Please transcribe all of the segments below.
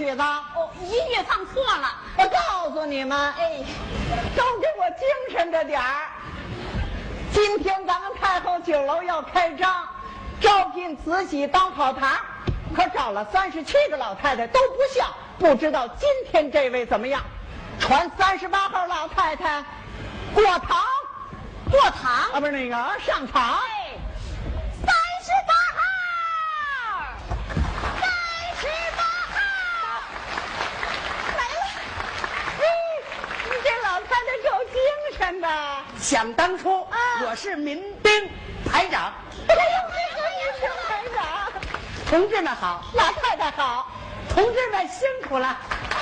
曲子？ 哦，音乐放错了。 我告诉你们， 哎， 都给我精神着点儿。今天咱们太后酒楼要开张，招聘慈禧当跑堂，可找了37个老太太都不像，不知道今天这位怎么样？传38号老太太过堂， 过堂啊，不是那个上场。 哎，38号来了。 你这老太太够精神的。 想当初，我是民兵排长。 哎呦，这个也是排长。 同志们好， 老太太好。 同志们辛苦了。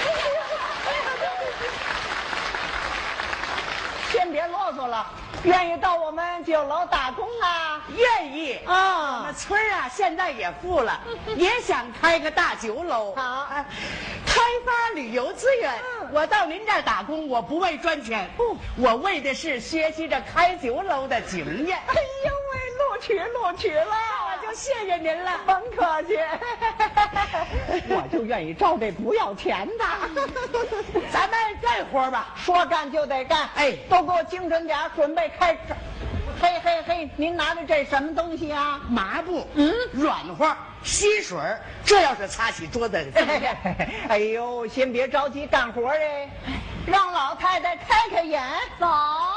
先别啰嗦了，愿意到我们酒楼打工啊？ 愿意啊我们村啊，现在也富了，也想开个大酒楼。 好开发旅游资源。我到您这儿打工，我不为赚钱，我为的是学习着开酒楼的经验。 哎呦喂，录取了， 我就谢谢您了。 甭客气。我就愿意招这不要钱的。 咱们干活吧， 说干就得干。 哎都给我精神点，准备开张。嘿嘿嘿，您拿着这什么东西啊？ 麻布，软和，吸水，这要是擦起桌子。 哎呦，先别着急干活哎，让老太太开开眼。 走，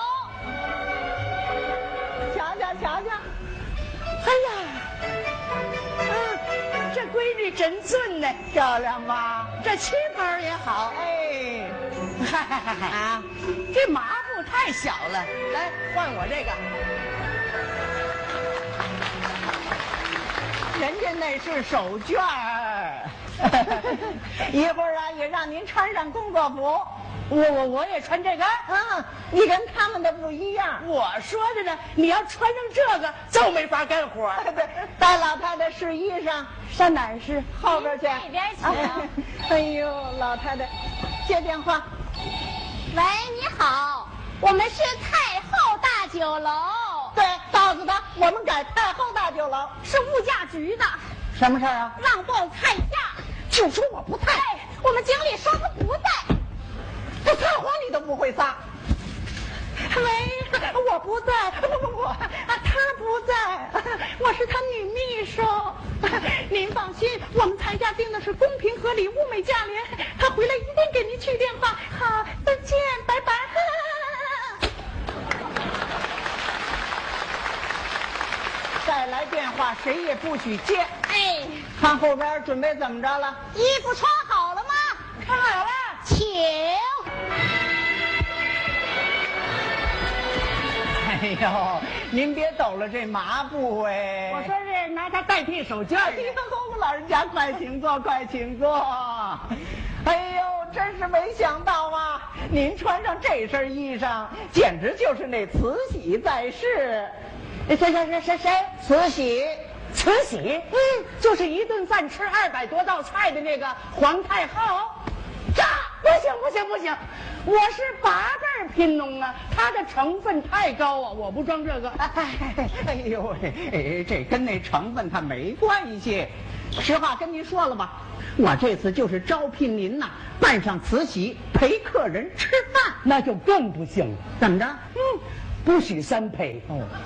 瞧瞧瞧瞧。 哎呀，这闺女真俊呢， 漂亮吧？ 这旗袍也好。 哎， 啊，这麻布太小了，来换我这个。 人家那是手绢儿。一会儿啊，也让您穿上工作服。 我也穿这个。 你跟他们的不一样。 我说着呢，你要穿上这个就没法干活。 对，带老太太试衣裳， 上哪儿试？ 后边去。 那边请。 哎呦，老太太，接电话。 喂，你好，我们是太后大酒楼， 对，告诉他我们改太后大酒楼。 是物价局的， 什么事儿啊？ 让报菜价。 就说我不在。 哎，我们经理说他不在。 这撒谎你都不会撒。喂，我不在，不，他不在，我是他女秘书。您放心，我们菜价定的是公平合理、物美价廉。他回来一定给您去电话。好，再见，拜拜。再来电话，谁也不许接。 哎， 看后边准备怎么着了？ 衣服穿好了吗？ 看好了。 请。 哎呦，您别抖了这麻布哎！ 我说是拿它代替手绢。 哎呦，老人家快请坐，快请坐。哎呦，真是没想到啊！您穿上这身衣裳，简直就是那慈禧在世。谁？慈禧。 慈禧，就是一顿饭吃200多道菜的那个皇太后。不行，我是8字拼农啊，它的成分太高啊，我不装这个。 哎呦喂，这跟那成分它没关系。实话跟您说了吧，我这次就是招聘您呐，扮上慈禧陪客人吃饭， 那就更不行了。 怎么着？ 不许3陪。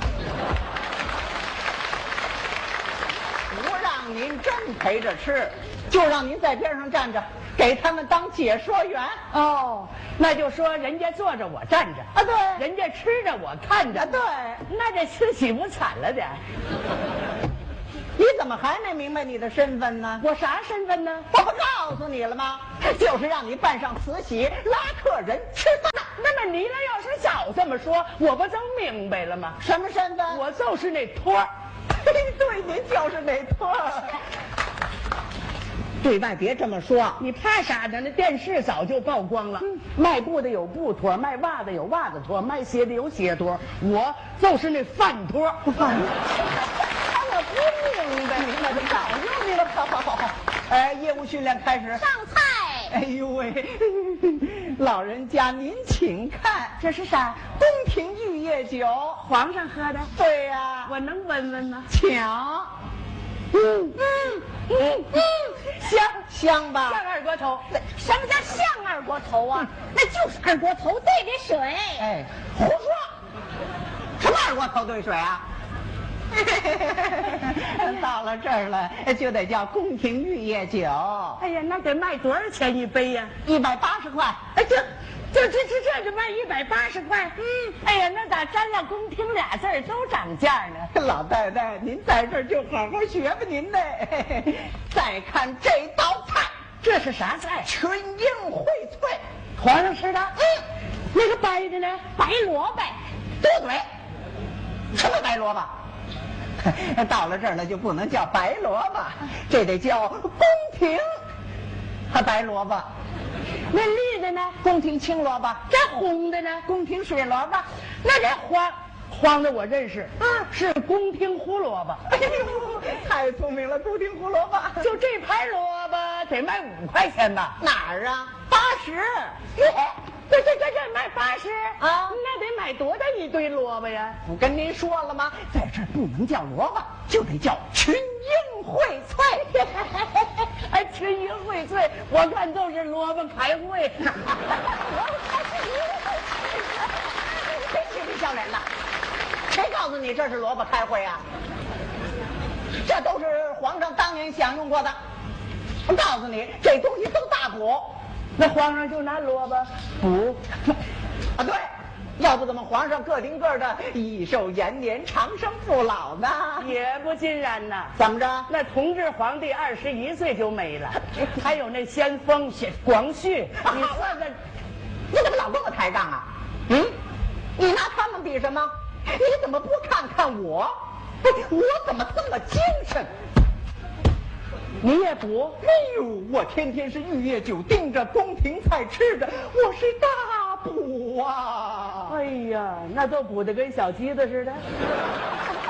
不让您真陪着吃，就让您在边上站着，给他们当解说员。 那就说人家坐着我站着啊，对， 人家吃着我看着。 对， 那这慈禧不惨了点？ 你怎么还没明白你的身份呢？ 我啥身份呢？ 我不告诉你了吗？就是让你扮上慈禧拉客人吃饭。 那么你俩要是早这么说，我不就明白了吗？ 什么身份？ 我就是那托儿。 对，您就是那托儿。对外别这么说， 你怕啥呢？那电视早就曝光了。卖布的有布托，卖袜子有袜子托，卖鞋的有鞋托，我就是那饭托。 我不明白，那就早就明白了。好，业务训练开始。 上菜。 哎呦喂，老人家您请看， 这是啥？ 宫廷玉液酒， 皇上喝的。 对呀， 我能闻闻吗？ 请。 香吧？ 像二锅头。 什么叫像二锅头啊？那就是二锅头兑的水。 哎，胡说！什么二锅头兑水啊？到了这儿了，就得叫宫廷玉液酒。 哎呀，那得卖多少钱一杯呀 ？180块。 哎，这就卖180块。哎呀，那咋沾了宫廷俩字儿都涨价呢？ 老太太，您在这儿就好好学吧您呢。再看这道菜， 这是啥菜？ 群英荟萃， 皇上吃的。那个白的呢？ 白萝卜。 多嘴，什么白萝卜？到了这儿了就不能叫白萝卜，这得叫宫廷白萝卜。 那绿的呢？ 宫廷青萝卜。 这红的呢？ 宫廷水萝卜。 那这黄的我认识，是宫廷胡萝卜。 哎呦，太聪明了，宫廷胡萝卜。 就这盘萝卜得卖5块钱吧？ 哪儿啊？80。 这卖80 啊？ 那得买多大一堆萝卜呀？ 我跟您说了吗？在这儿不能叫萝卜，就得叫群英荟萃。 哎，群英荟萃，我看都是萝卜开会。 别嬉皮笑脸的，谁告诉你这是萝卜开会啊？这都是皇上当年享用过的。我告诉你，这东西都大补。 那皇上就拿萝卜补啊？对，要不怎么皇上个顶个的益寿延年、长生不老呢？ 也不尽然呐。 怎么着？ 那同治皇帝21岁就没了，还有那先锋广旭，你说这， 你怎么老跟我抬杠啊？你拿他们比什么？你怎么不看看我？我怎么这么精神？ 你也补？ 哎呦，我天天是玉液酒盯着，宫廷菜吃着，我是大补啊！ 哎呀，那都补得跟小鸡子似的。